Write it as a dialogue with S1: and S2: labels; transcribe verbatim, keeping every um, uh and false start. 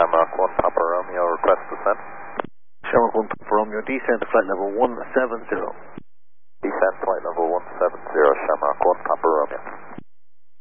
S1: Shamrock one Papa Romeo, request descent.
S2: Shamrock one Papa Romeo, descend to flight level one seven zero.
S1: Descent flight level one seven zero, Shamrock one Papa Romeo.